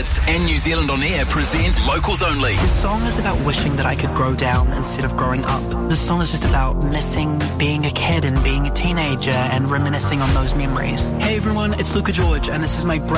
Hits and New Zealand On Air present Locals Only. This song is about wishing that I could grow down instead of growing up. This song is just about missing being a kid and being a teenager and reminiscing on those memories. Hey everyone, it's Luca George and this is my